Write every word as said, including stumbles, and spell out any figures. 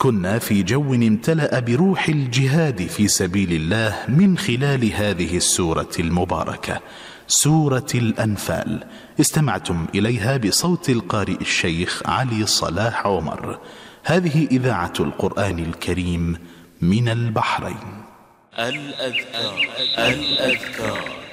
كنا في جو امتلأ بروح الجهاد في سبيل الله من خلال هذه السورة المباركة، سورة الأنفال. استمعتم إليها بصوت القارئ الشيخ علي صلاح عمر. هذه إذاعة القرآن الكريم من البحرين. الأذكار الأذكار